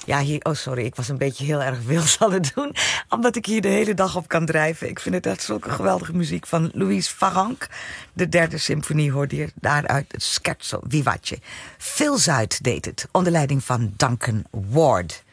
Ja, sorry, ik was een beetje heel erg wils aan het doen. Omdat ik hier de hele dag op kan drijven. Ik vind het echt zulke geweldige muziek van Louise Farrenc. De derde symfonie hoorde je daaruit het scherzo vivace. Phil Zuid deed het, onder leiding van Duncan Ward.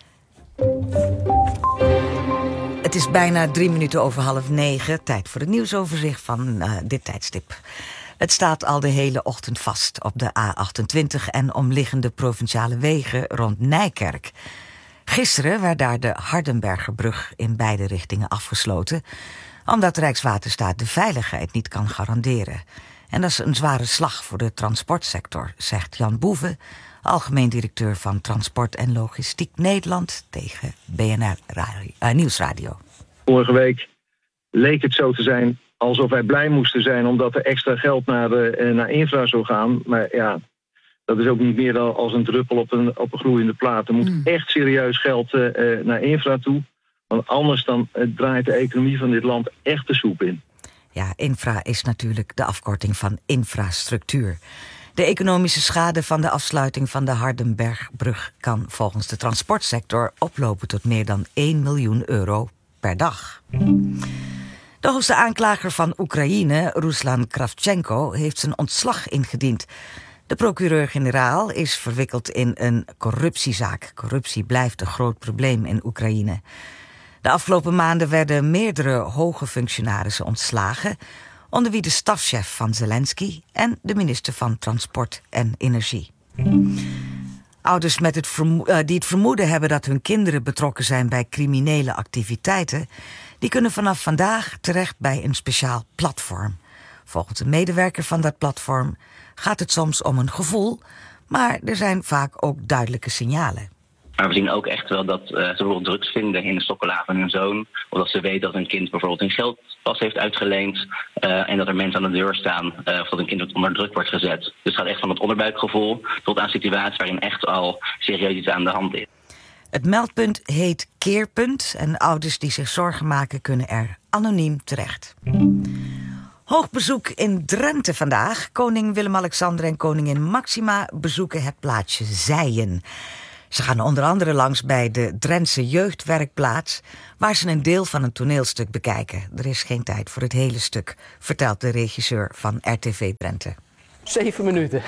Het is bijna 9:03. Tijd voor het nieuwsoverzicht van dit tijdstip. Het staat al de hele ochtend vast op de A28 en omliggende provinciale wegen rond Nijkerk. Gisteren werd daar de Hardenbergerbrug in beide richtingen afgesloten, omdat Rijkswaterstaat de veiligheid niet kan garanderen. En dat is een zware slag voor de transportsector, zegt Jan Boeve, algemeen directeur van Transport en Logistiek Nederland, tegen BNR Nieuwsradio. Vorige week leek het zo te zijn alsof wij blij moesten zijn omdat er extra geld naar infra zou gaan. Maar ja, dat is ook niet meer dan als een druppel op een gloeiende plaat. Er moet echt serieus geld naar infra toe. Want anders dan draait de economie van dit land echt de soep in. Ja, infra is natuurlijk de afkorting van infrastructuur. De economische schade van de afsluiting van de Hardenbergbrug kan volgens de transportsector oplopen tot meer dan 1 miljoen euro per dag. De hoogste aanklager van Oekraïne, Ruslan Kravchenko, heeft zijn ontslag ingediend. De procureur-generaal is verwikkeld in een corruptiezaak. Corruptie blijft een groot probleem in Oekraïne. De afgelopen maanden werden meerdere hoge functionarissen ontslagen, onder wie de stafchef van Zelensky en de minister van Transport en Energie. Ouders die het vermoeden hebben dat hun kinderen betrokken zijn bij criminele activiteiten, die kunnen vanaf vandaag terecht bij een speciaal platform. Volgens een medewerker van dat platform gaat het soms om een gevoel, maar er zijn vaak ook duidelijke signalen. Maar we zien ook echt wel dat ze bijvoorbeeld drugs vinden in de chocola van hun zoon, of dat ze weten dat een kind bijvoorbeeld een geldpas heeft uitgeleend en dat er mensen aan de deur staan of dat een kind onder druk wordt gezet. Dus het gaat echt van het onderbuikgevoel tot aan situaties waarin echt al serieus iets aan de hand is. Het meldpunt heet Keerpunt en ouders die zich zorgen maken kunnen er anoniem terecht. Hoog bezoek in Drenthe vandaag. Koning Willem-Alexander en koningin Maxima bezoeken het plaatsje Zijen. Ze gaan onder andere langs bij de Drentse jeugdwerkplaats, waar ze een deel van een toneelstuk bekijken. Er is geen tijd voor het hele stuk, vertelt de regisseur van RTV Drenthe. 7 minuten.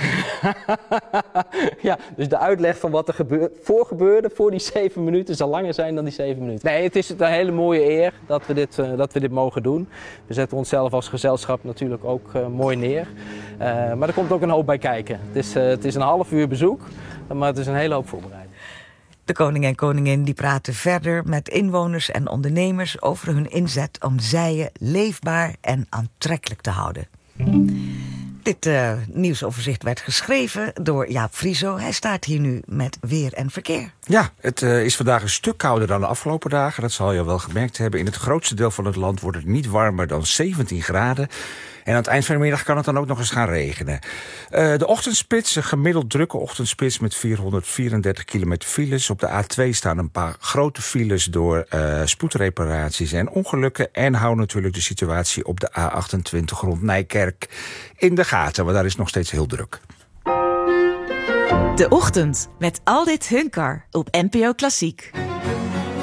Ja, dus de uitleg van wat er gebeurde voor die 7 minuten zal langer zijn dan die 7 minuten. Nee, het is een hele mooie eer dat we dit mogen doen. We zetten onszelf als gezelschap natuurlijk ook mooi neer. Maar er komt ook een hoop bij kijken. Het is een half uur bezoek, maar het is een hele hoop voorbereiding. De koning en koningin die praten verder met inwoners en ondernemers over hun inzet om Zijen leefbaar en aantrekkelijk te houden. Dit nieuwsoverzicht werd geschreven door Jaap Frieso. Hij staat hier nu met weer en verkeer. Ja, het is vandaag een stuk kouder dan de afgelopen dagen. Dat zal je wel gemerkt hebben. In het grootste deel van het land wordt het niet warmer dan 17 graden. En aan het eind van de middag kan het dan ook nog eens gaan regenen. De ochtendspits, een gemiddeld drukke ochtendspits met 434 kilometer files. Op de A2 staan een paar grote files door spoedreparaties en ongelukken. En hou natuurlijk de situatie op de A28 rond Nijkerk in de gaten. Want daar is nog steeds heel druk. De Ochtend met Aldit Hunkar op NPO Klassiek.